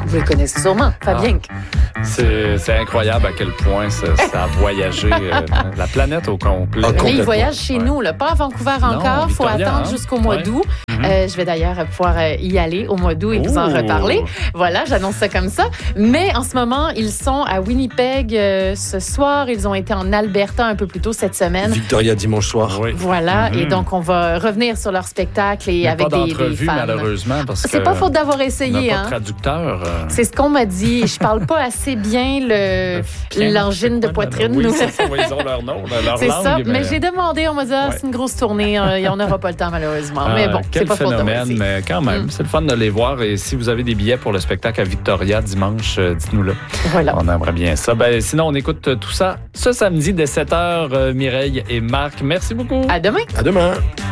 Vous le connaissez sûrement, Fabien. C'est incroyable à quel point ça a voyagé la planète au complet. Mais il voyage chez nous, là, pas à Vancouver encore. Il faut attendre jusqu'au mois d'août. Je vais d'ailleurs pouvoir y aller au mois d'août et vous en reparler. Voilà, j'annonce ça comme ça. Mais en ce moment, ils sont à Winnipeg ce soir. Ils ont été en Alberta un peu plus tôt cette semaine. Victoria dimanche soir. Oui. Voilà, et donc on va revenir sur leur spectacle et avec pas des fans. Malheureusement, parce que c'est pas faute d'avoir essayé. On n'a pas de traducteur. C'est ce qu'on m'a dit. Je parle pas assez bien l'angine de poitrine. Oui, c'est ça, ils ont leur nom, leur c'est langue. Ça, mais j'ai demandé, on m'a dit, c'est une grosse tournée, on n'aura pas le temps malheureusement. Mais bon, c'est pas faute d'avoir essayé. Mais quand même, c'est le fun de les voir. Et si vous avez des billets pour le spectacle à Victoria dimanche, dites-nous-le. Voilà. On aimerait bien ça. Sinon, on écoute tout ça ce samedi dès 7h. Mireille et Marc, merci beaucoup. À demain. À demain.